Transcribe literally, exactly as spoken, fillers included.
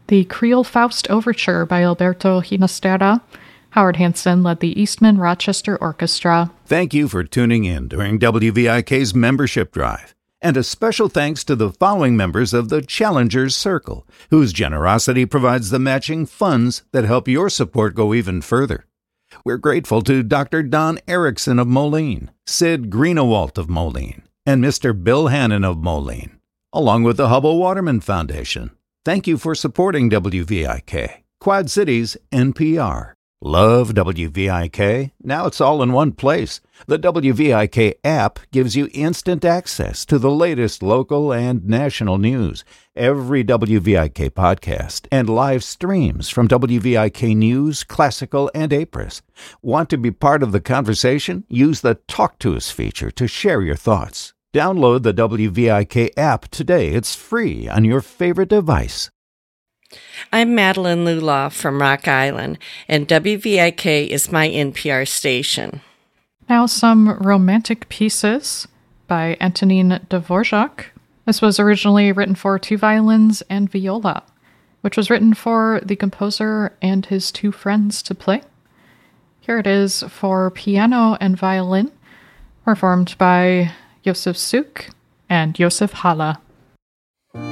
the Creole Faust Overture by Alberto Ginastera. Howard Hansen led the Eastman Rochester Orchestra. Thank you for tuning in during W V I K's membership drive. And a special thanks to the following members of the Challengers Circle, whose generosity provides the matching funds that help your support go even further. We're grateful to Doctor Don Erickson of Moline, Sid Greenewalt of Moline, and Mister Bill Hannon of Moline, along with the Hubble Waterman Foundation. Thank you for supporting W V I K, Quad Cities N P R. Love W V I K? Now it's all in one place. The W V I K app gives you instant access to the latest local and national news, every W V I K podcast, and live streams from W V I K News, Classical, and Apris. Want to be part of the conversation? Use the Talk to Us feature to share your thoughts. Download the W V I K app today. It's free on your favorite device. I'm Madeline Lulaw from Rock Island, and W V I K is my N P R station. Now some romantic pieces by Antonin Dvorak. This was originally written for two violins and viola, which was written for the composer and his two friends to play. Here it is for piano and violin, performed by Josef Suk and Josef Halle.